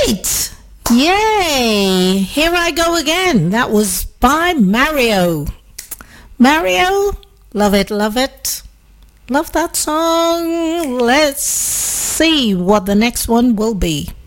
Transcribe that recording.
right. Yay. Here I go again. That was by Mario. Mario, love it, love it. Love that song. Let's see what the next one will be.